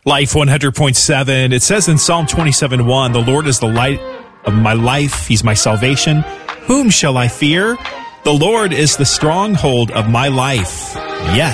Life 100.7. It says in Psalm 27:1, the Lord is the light of my life. He's my salvation. Whom shall I fear? The Lord is the stronghold of my life. Yes.